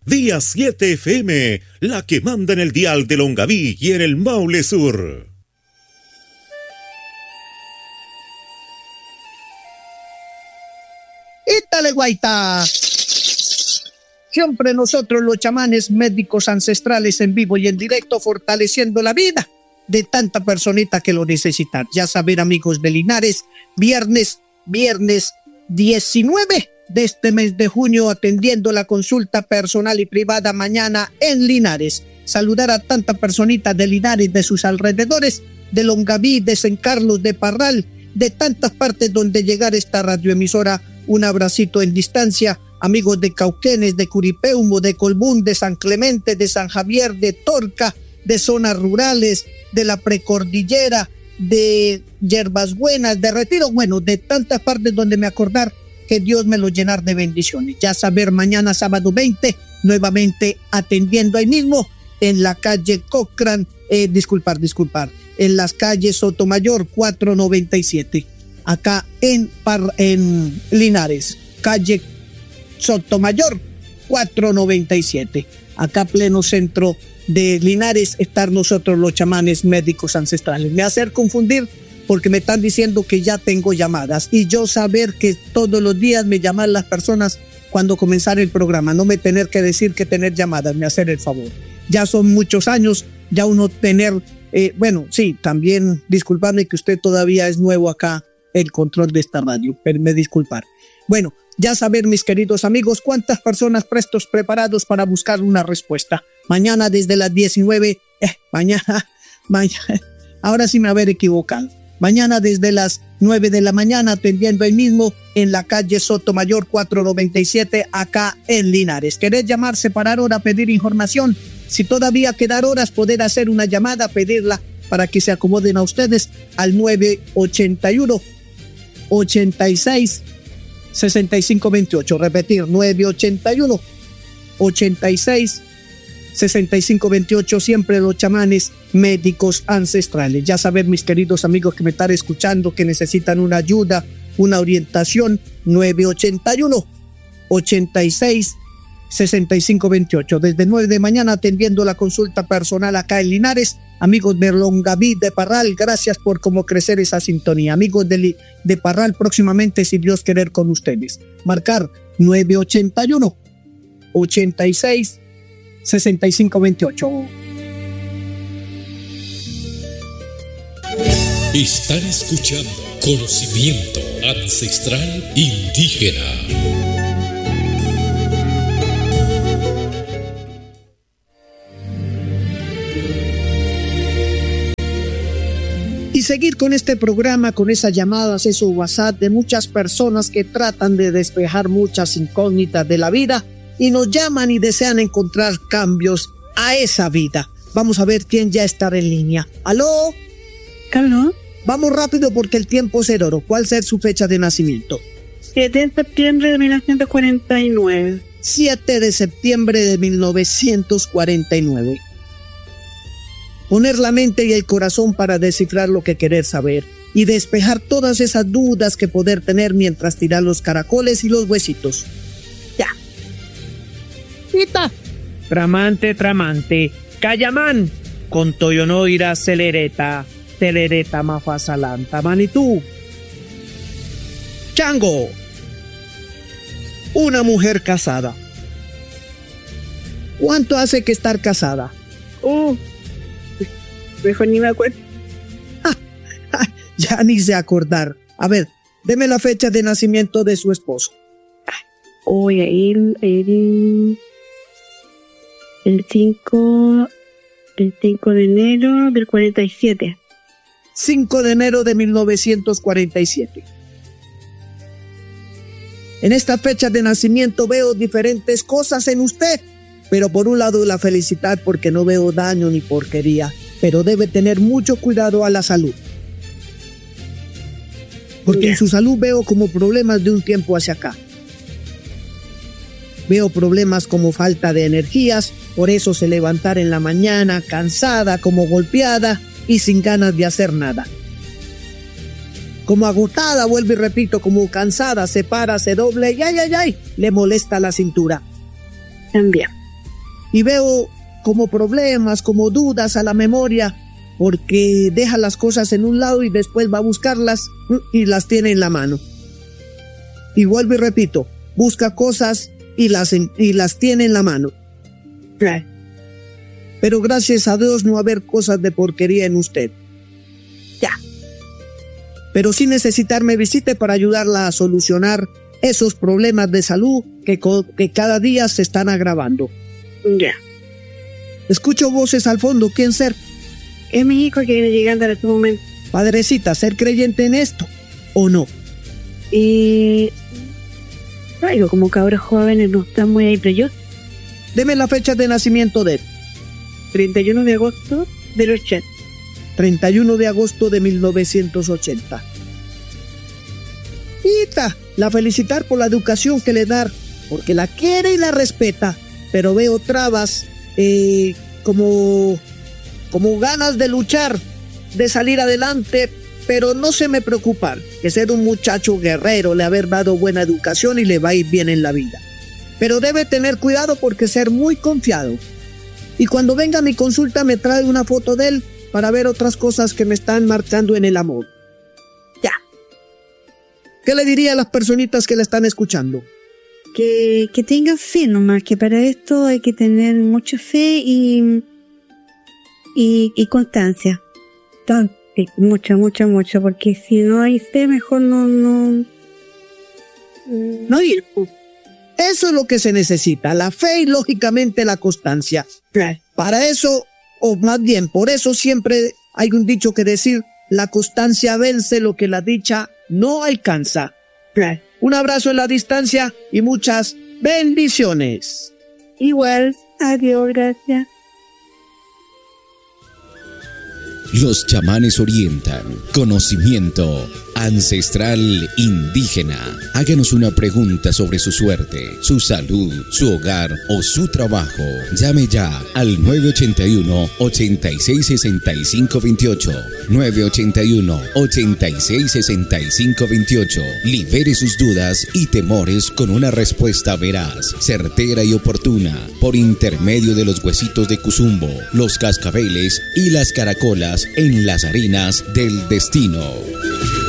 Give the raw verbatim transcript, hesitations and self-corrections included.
Día siete F M, la que manda en el dial de Longaví y en el Maule Sur. ¡Ítale, guaita! Siempre nosotros los chamanes médicos ancestrales en vivo y en directo fortaleciendo la vida de tanta personita que lo necesitan. Ya saber, amigos de Linares, viernes, viernes diecinueve de este mes de junio, atendiendo la consulta personal y privada mañana en Linares. Saludar a tanta personita de Linares, de sus alrededores, de Longaví, de San Carlos, de Parral, de tantas partes donde llegar esta radioemisora. Un abracito en distancia, amigos de Cauquenes, de Curipeumo, de Colbún, de San Clemente, de San Javier, de Torca, de zonas rurales, de la precordillera, de Yerbas Buenas, de Retiro, bueno, de tantas partes donde me acordar que Dios me lo llenar de bendiciones. Ya saber, mañana sábado veinte, nuevamente atendiendo ahí mismo en la calle Cochrane, eh, disculpar, disculpar, en las calles Sotomayor cuatrocientos noventa y siete, acá en, Par, en Linares, calle Sotomayor cuatrocientos noventa y siete, acá pleno centro de Linares, estar nosotros los chamanes médicos ancestrales. Me hace confundir porque me están diciendo que ya tengo llamadas y yo saber que todos los días me llaman las personas cuando comenzar el programa, no me tener que decir que tener llamadas, me hacer el favor. Ya son muchos años, ya uno tener, eh, bueno, sí, también disculpadme que usted todavía es nuevo acá, el control de esta radio, pero me disculpar. Bueno, ya saber, mis queridos amigos, cuántas personas prestos preparados para buscar una respuesta. Mañana desde las diecinueve, eh, mañana, mañana, ahora sí me haber equivocado. Mañana desde las nueve de la mañana atendiendo ahí mismo en la calle Sotomayor cuatrocientos noventa y siete, acá en Linares. ¿Querés llamar, separar hora, pedir información? Si todavía quedar horas, poder hacer una llamada, pedirla para que se acomoden a ustedes al nueve ochenta y uno, ochenta y seis, sesenta y cinco veintiocho. Repetir, nueve ochenta y uno, ochenta y seis, sesenta y cinco veintiocho, siempre los chamanes médicos ancestrales. Ya saben, mis queridos amigos que me están escuchando, que necesitan una ayuda, una orientación, nueve ochenta y uno, ochenta y seis, sesenta y cinco veintiocho. Desde nueve de mañana atendiendo la consulta personal acá en Linares. Amigos de Longaví, de Parral, gracias por cómo crecer esa sintonía. Amigos de, de Parral, próximamente, si Dios querer, con ustedes. Marcar nueve ochenta y uno, ochenta y seis, sesenta y cinco veintiocho. Están escuchando Conocimiento Ancestral Indígena. Y seguir con este programa, con esas llamadas, esos WhatsApp de muchas personas que tratan de despejar muchas incógnitas de la vida y nos llaman y desean encontrar cambios a esa vida. Vamos a ver quién ya está en línea. ¿Aló? ¿Aló? Vamos rápido porque el tiempo es el oro. ¿Cuál es su fecha de nacimiento? siete de septiembre de mil novecientos cuarenta y nueve. siete de septiembre de mil novecientos cuarenta y nueve. Poner la mente y el corazón para descifrar lo que querer saber y despejar todas esas dudas que poder tener mientras tirar los caracoles y los huesitos. Ya. Ita. Tramante, tramante. Cayamán. Con toyono irá celereta. Celereta mafasalanta. Manitú. Chango. Una mujer casada. ¿Cuánto hace que estar casada? Uh. Mejor ni me acuerdo. Ah, ah, ya ni se acordar. A ver, deme la fecha de nacimiento de su esposo. Oye, el, el, el cinco, el cinco de enero del cuarenta y siete. cinco de enero de mil novecientos cuarenta y siete. En esta fecha de nacimiento veo diferentes cosas en usted, pero por un lado la felicidad porque no veo daño ni porquería. Pero debe tener mucho cuidado a la salud. Porque en su salud veo como problemas de un tiempo hacia acá. Veo problemas como falta de energías, por eso se levantar en la mañana cansada, como golpeada y sin ganas de hacer nada. Como agotada, vuelvo y repito, como cansada, se para, se doble y ay, ay, ay, le molesta la cintura. También. y veo como problemas, como dudas a la memoria, porque deja las cosas en un lado y después va a buscarlas y las tiene en la mano. Y vuelvo y repito, busca cosas y las, en, y las tiene en la mano. Pero gracias a Dios no va a haber cosas de porquería en usted. Ya. Pero sí necesitar me visite para ayudarla a solucionar esos problemas de salud que, que cada día se están agravando. Ya. Escucho voces al fondo. ¿Quién ser? Es mi hijo que viene llegando en este momento. Padrecita, ¿ser creyente en esto o no? Y... algo como cabros jóvenes no están muy ahí, pero yo... Deme la fecha de nacimiento de él. treinta y uno de agosto del ochenta. treinta y uno de agosto de mil novecientos ochenta. Hita, la felicitar por la educación que le da, porque la quiere y la respeta, pero veo trabas, eh, como, como ganas de luchar, de salir adelante, pero no se me preocupar, que ser un muchacho guerrero, le haber dado buena educación y le va a ir bien en la vida. Pero debe tener cuidado porque ser muy confiado. Y cuando venga a mi consulta me trae una foto de él para ver otras cosas que me están marcando en el amor. Ya. ¿Qué le diría a las personitas que le están escuchando? Que, que tengan fe nomás, que para esto hay que tener mucha fe y, y, y constancia. Entonces, mucha, mucha, mucha, porque si no hay fe, mejor no, no, no ir. Eso es lo que se necesita, la fe y lógicamente la constancia. Para eso, o más bien, por eso siempre hay un dicho que decir, la constancia vence lo que la dicha no alcanza. Un abrazo en la distancia y muchas bendiciones. Igual, adiós, gracias. Los chamanes orientan conocimiento ancestral indígena. Háganos una pregunta sobre su suerte, su salud, su hogar o su trabajo. Llame ya al nueve ocho uno, ocho seis, seis cinco dos ocho. nueve ocho uno, ocho seis, seis cinco dos ocho. Libere sus dudas y temores con una respuesta veraz, certera y oportuna por intermedio de los huesitos de Cuzumbo, los cascabeles y las caracolas en las arenas del destino.